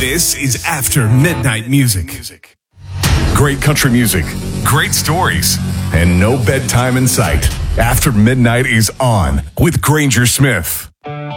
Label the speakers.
Speaker 1: This is After Midnight Music. Great country music, great stories, and no bedtime in sight. After Midnight is on with Granger Smith.